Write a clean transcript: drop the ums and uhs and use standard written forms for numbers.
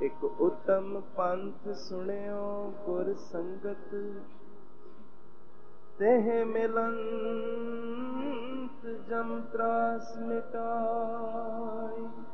ਇੱਕ ਉੱਤਮ ਪੰਥ ਸੁਣਿਓ ਗੁਰ ਸੰਗਤ, तेह मिलंत जम त्रास मिटाई।